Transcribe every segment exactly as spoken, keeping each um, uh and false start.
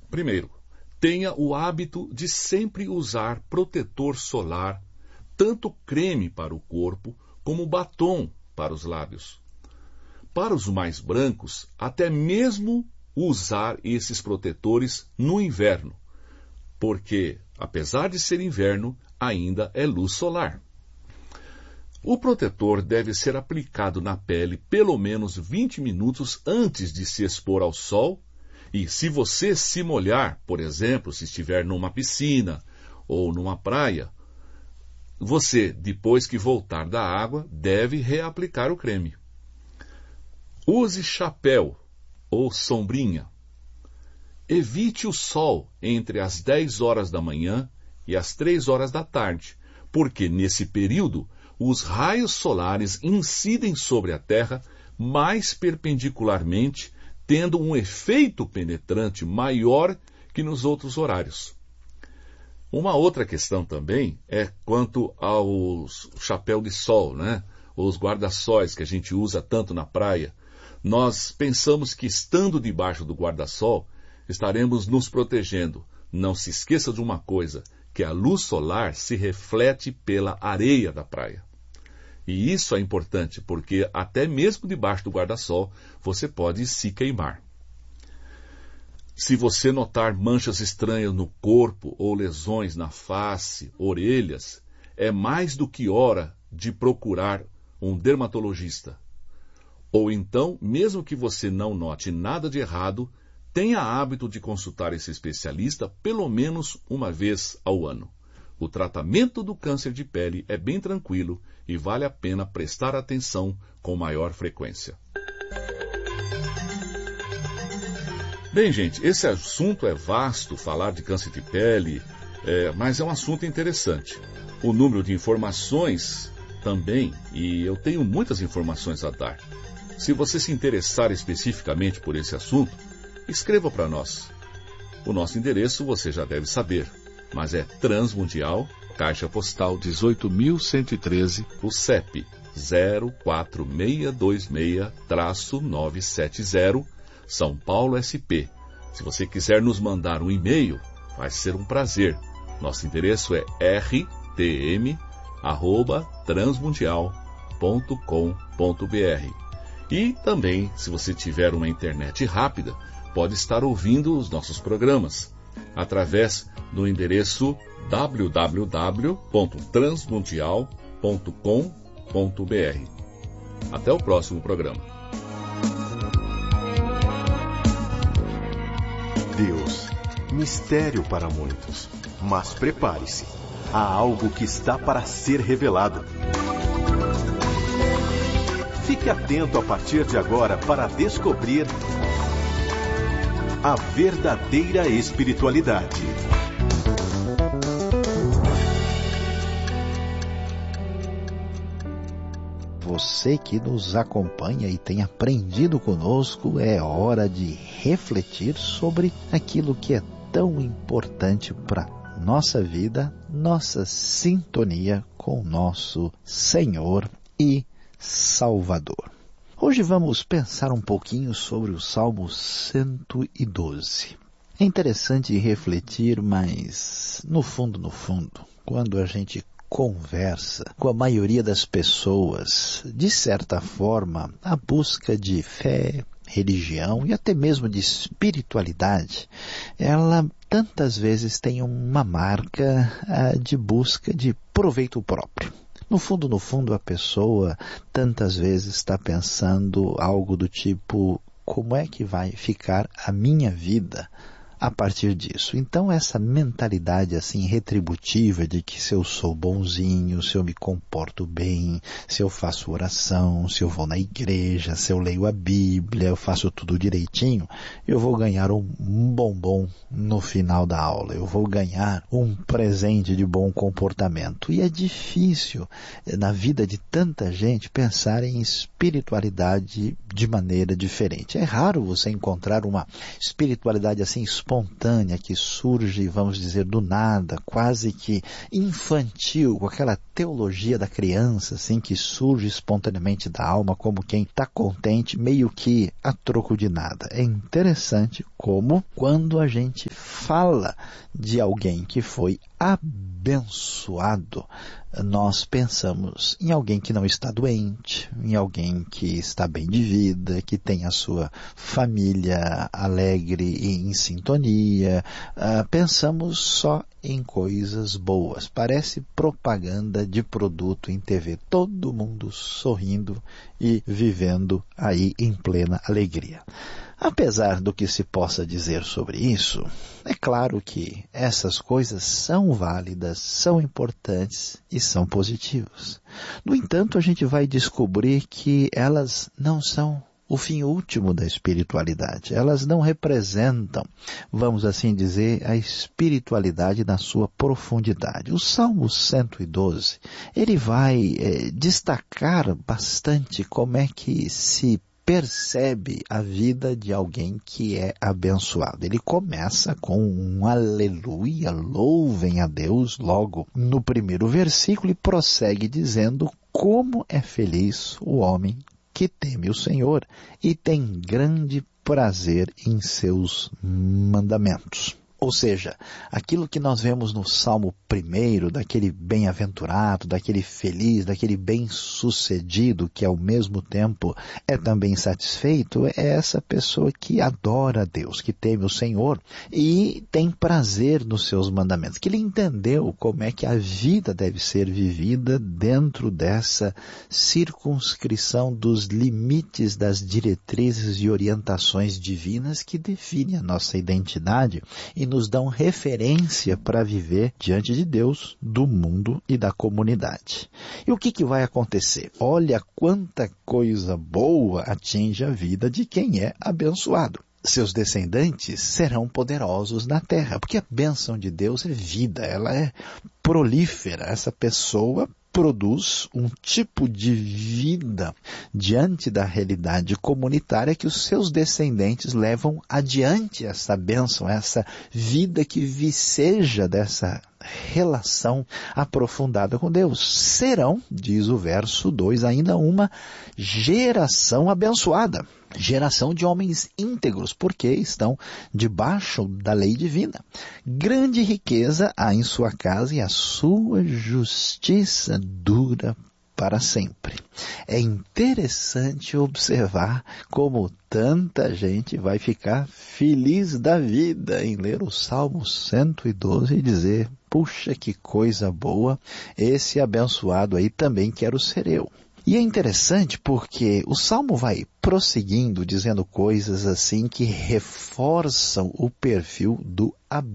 Primeiro, tenha o hábito de sempre usar protetor solar, tanto creme para o corpo como batom para os lábios. Para os mais brancos, até mesmo usar esses protetores no inverno, porque, apesar de ser inverno, ainda é luz solar. O protetor deve ser aplicado na pele pelo menos vinte minutos antes de se expor ao sol, e se você se molhar, por exemplo, se estiver numa piscina ou numa praia, você, depois que voltar da água, deve reaplicar o creme. Use chapéu ou sombrinha. Evite o sol entre as dez horas da manhã e as três horas da tarde, porque nesse período os raios solares incidem sobre a Terra mais perpendicularmente, tendo um efeito penetrante maior que nos outros horários. Uma outra questão também é quanto ao chapéu de sol, né? Os guarda-sóis que a gente usa tanto na praia. Nós pensamos que estando debaixo do guarda-sol, estaremos nos protegendo. Não se esqueça de uma coisa, que a luz solar se reflete pela areia da praia. E isso é importante, porque até mesmo debaixo do guarda-sol, você pode se queimar. Se você notar manchas estranhas no corpo ou lesões na face, orelhas, é mais do que hora de procurar um dermatologista. Ou então, mesmo que você não note nada de errado, tenha hábito de consultar esse especialista pelo menos uma vez ao ano. O tratamento do câncer de pele é bem tranquilo e vale a pena prestar atenção com maior frequência. Bem, gente, esse assunto é vasto, falar de câncer de pele, é, mas é um assunto interessante. O número de informações também, e eu tenho muitas informações a dar. Se você se interessar especificamente por esse assunto, escreva para nós. O nosso endereço você já deve saber, mas é Transmundial, Caixa Postal dezoito mil cento e treze, o C E P zero quatro seis dois seis nove sete zero, São Paulo, S P. Se você quiser nos mandar um e-mail, vai ser um prazer. Nosso endereço é r t m arroba transmundial ponto com ponto b r. E também, se você tiver uma internet rápida, pode estar ouvindo os nossos programas através do endereço w w w ponto transmundial ponto com ponto b r. Até o próximo programa. Deus, mistério para muitos, mas prepare-se, há algo que está para ser revelado. Fique atento a partir de agora para descobrir a verdadeira espiritualidade. Você que nos acompanha e tem aprendido conosco, é hora de refletir sobre aquilo que é tão importante para nossa vida, nossa sintonia com o nosso Senhor e Salvador. Hoje vamos pensar um pouquinho sobre o Salmo cento e doze. É interessante refletir, mas no fundo, no fundo, quando a gente conversa com a maioria das pessoas, de certa forma, a busca de fé, religião e até mesmo de espiritualidade, ela tantas vezes tem uma marca ah, de busca de proveito próprio. No fundo, no fundo, a pessoa tantas vezes está pensando algo do tipo, como é que vai ficar a minha vida a partir disso? Então essa mentalidade assim retributiva de que se eu sou bonzinho, se eu me comporto bem, se eu faço oração, se eu vou na igreja, se eu leio a Bíblia, eu faço tudo direitinho, eu vou ganhar um bombom no final da aula, eu vou ganhar um presente de bom comportamento. E é difícil na vida de tanta gente pensar em espiritualidade de maneira diferente. É raro você encontrar uma espiritualidade assim espontânea, espontânea que surge, vamos dizer, do nada, quase que infantil, com aquela teologia da criança, assim, que surge espontaneamente da alma, como quem está contente, meio que a troco de nada. É interessante como, quando a gente fala de alguém que foi abençoado, nós pensamos em alguém que não está doente, em alguém que está bem de vida, que tem a sua família alegre e em sintonia. Uh, pensamos só em coisas boas. Parece propaganda de produto em T V. Todo mundo sorrindo e vivendo aí em plena alegria. Apesar do que se possa dizer sobre isso, é claro que essas coisas são válidas, são importantes e são positivas. No entanto, a gente vai descobrir que elas não são o fim último da espiritualidade. Elas não representam, vamos assim dizer, a espiritualidade na sua profundidade. O Salmo cento e doze, ele vai é, destacar bastante como é que se percebe a vida de alguém que é abençoado. Ele começa com um aleluia, louvem a Deus, logo no primeiro versículo, e prossegue dizendo como é feliz o homem que teme o Senhor e tem grande prazer em seus mandamentos. Ou seja, aquilo que nós vemos no Salmo primeiro, daquele bem-aventurado, daquele feliz, daquele bem-sucedido, que ao mesmo tempo é também satisfeito, é essa pessoa que adora a Deus, que teme o Senhor e tem prazer nos seus mandamentos, que ele entendeu como é que a vida deve ser vivida dentro dessa circunscrição dos limites das diretrizes e orientações divinas que definem a nossa identidade e nos dão referência para viver diante de Deus, do mundo e da comunidade. E o que, que vai acontecer? Olha quanta coisa boa atinge a vida de quem é abençoado. Seus descendentes serão poderosos na terra, porque a bênção de Deus é vida, ela é prolífera. Essa pessoa produz um tipo de vida diante da realidade comunitária que os seus descendentes levam adiante essa bênção, essa vida que viceja dessa relação aprofundada com Deus. Serão, diz o verso dois, ainda uma geração abençoada. Geração de homens íntegros, porque estão debaixo da lei divina. Grande riqueza há em sua casa e a sua justiça dura para sempre. É interessante observar como tanta gente vai ficar feliz da vida em ler o Salmo cento e doze e dizer, puxa, que coisa boa, esse abençoado aí também quero ser eu. E é interessante porque o Salmo vai prosseguindo, dizendo coisas assim que reforçam o perfil do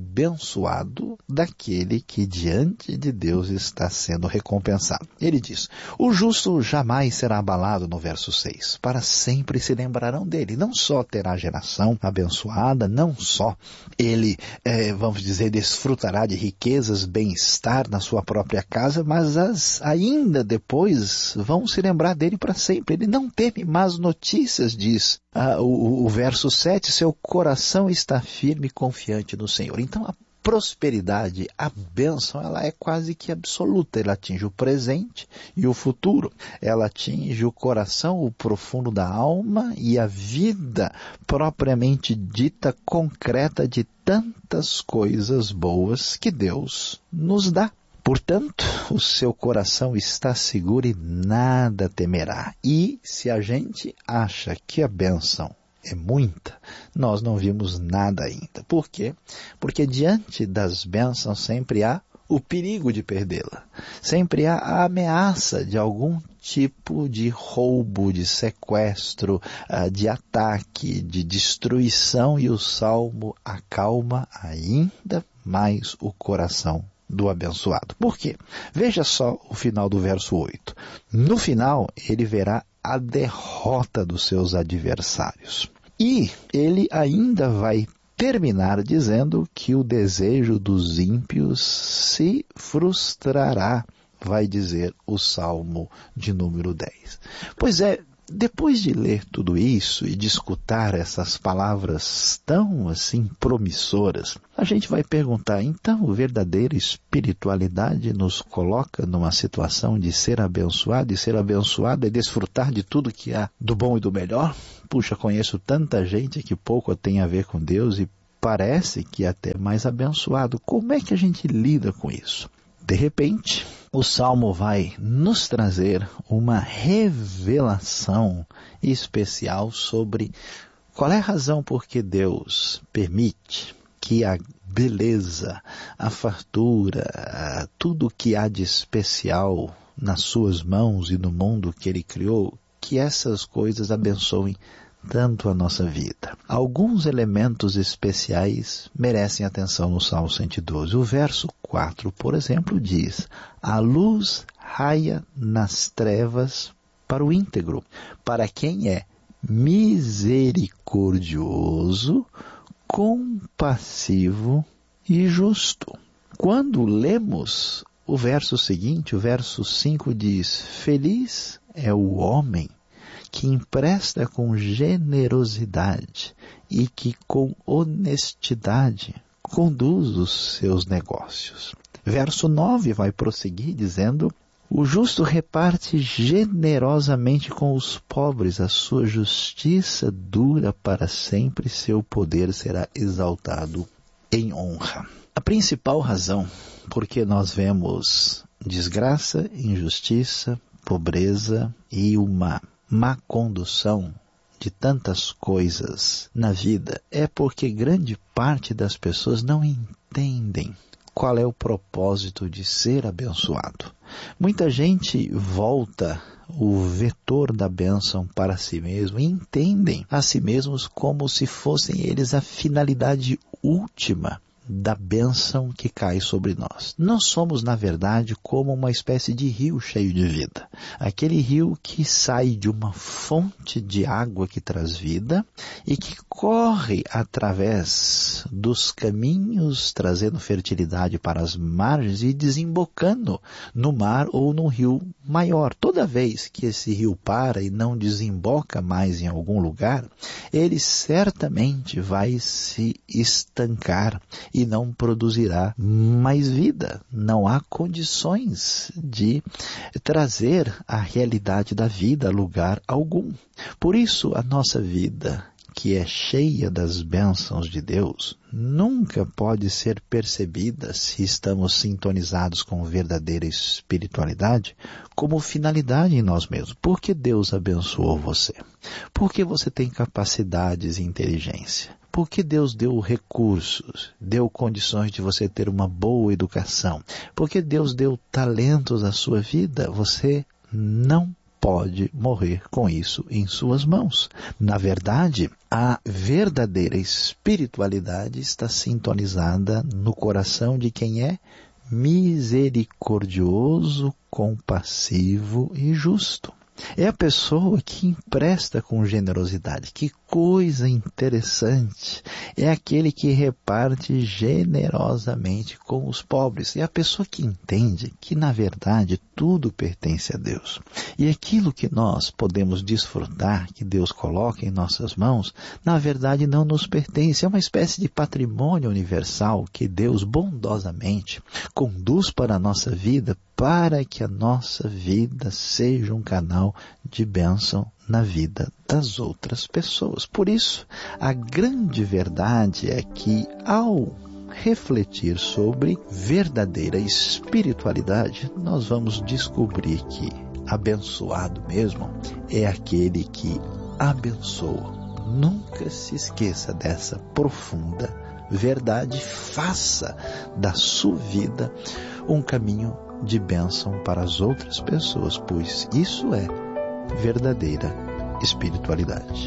abençoado daquele que diante de Deus está sendo recompensado. Ele diz, o justo jamais será abalado, no verso seis, para sempre se lembrarão dele. Não só terá geração abençoada, não só ele, é, vamos dizer, desfrutará de riquezas, bem-estar na sua própria casa, mas as ainda depois vão se lembrar dele para sempre. Ele não teme más notícias, diz ah, o, o verso sete, seu coração está firme e confiante no Senhor. Então a prosperidade, a bênção, ela é quase que absoluta. Ela atinge o presente e o futuro. Ela atinge o coração, o profundo da alma e a vida propriamente dita, concreta de tantas coisas boas que Deus nos dá. Portanto, o seu coração está seguro e nada temerá. E se a gente acha que a bênção é muita, nós não vimos nada ainda. Por quê? Porque diante das bênçãos sempre há o perigo de perdê-la. Sempre há a ameaça de algum tipo de roubo, de sequestro, de ataque, de destruição. E o Salmo acalma ainda mais o coração do abençoado. Por quê? Veja só o final do verso oito. No final, ele verá a derrota dos seus adversários. E ele ainda vai terminar dizendo que o desejo dos ímpios se frustrará, vai dizer o Salmo de número dez. Pois é, Depois de ler tudo isso e de escutar essas palavras tão assim promissoras, a gente vai perguntar, então, verdadeira espiritualidade nos coloca numa situação de ser abençoado, e ser abençoado é desfrutar de tudo que há do bom e do melhor? Puxa, conheço tanta gente que pouco tem a ver com Deus e parece que é até mais abençoado. Como é que a gente lida com isso? De repente, o Salmo vai nos trazer uma revelação especial sobre qual é a razão por que Deus permite que a beleza, a fartura, tudo que há de especial nas suas mãos e no mundo que Ele criou, que essas coisas abençoem tanto a nossa vida. Alguns elementos especiais merecem atenção no Salmo cento e doze. O verso quatro, por exemplo, diz: a luz raia nas trevas para o íntegro, para quem é misericordioso, compassivo e justo. Quando lemos o verso seguinte, o verso cinco diz: feliz é o homem que empresta com generosidade e que com honestidade conduz os seus negócios. Verso nove vai prosseguir dizendo: o justo reparte generosamente com os pobres, a sua justiça dura para sempre, seu poder será exaltado em honra. A principal razão por que nós vemos desgraça, injustiça, pobreza e uma má condução de tantas coisas na vida é porque grande parte das pessoas não entendem qual é o propósito de ser abençoado. Muita gente volta o vetor da bênção para si mesmo e entendem a si mesmos como se fossem eles a finalidade última da bênção que cai sobre nós. Nós somos, na verdade, como uma espécie de rio cheio de vida. Aquele rio que sai de uma fonte de água que traz vida e que corre através dos caminhos, trazendo fertilidade para as margens e desembocando no mar ou no rio maior. Toda vez que esse rio para e não desemboca mais em algum lugar, ele certamente vai se estancar e não produzirá mais vida. Não há condições de trazer a realidade da vida a lugar algum. Por isso, a nossa vida, que é cheia das bênçãos de Deus, nunca pode ser percebida, se estamos sintonizados com verdadeira espiritualidade, como finalidade em nós mesmos. Por que Deus abençoou você? Por que você tem capacidades e inteligência? Por que Deus deu recursos, deu condições de você ter uma boa educação? Por que Deus deu talentos à sua vida? Você não pode morrer com isso em suas mãos. Na verdade, a verdadeira espiritualidade está sintonizada no coração de quem é misericordioso, compassivo e justo. É a pessoa que empresta com generosidade. Que coisa interessante! É aquele que reparte generosamente com os pobres. É a pessoa que entende que, na verdade, tudo pertence a Deus. E aquilo que nós podemos desfrutar, que Deus coloca em nossas mãos, na verdade não nos pertence. É uma espécie de patrimônio universal que Deus bondosamente conduz para a nossa vida, para que a nossa vida seja um canal de bênção na vida das outras pessoas. Por isso, a grande verdade é que, ao refletir sobre verdadeira espiritualidade, nós vamos descobrir que abençoado mesmo é aquele que abençoa. Nunca se esqueça dessa profunda verdade. Faça da sua vida um caminho de bênção para as outras pessoas, pois isso é verdadeira espiritualidade.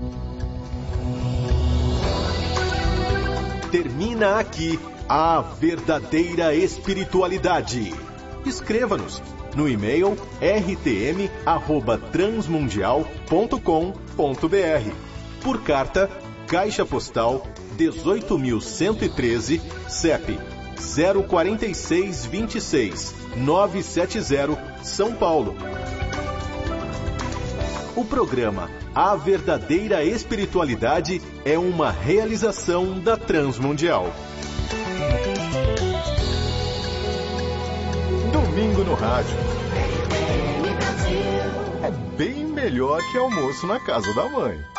Termina aqui a verdadeira espiritualidade. Escreva-nos no e-mail r t m arroba transmundial ponto com ponto b r. Por carta, Caixa Postal dezoito mil cento e treze, C E P zero quatro seis dois seis nove sete zero, São Paulo. O programa A Verdadeira Espiritualidade é uma realização da Transmundial. Domingo no rádio. É bem melhor que almoço na casa da mãe.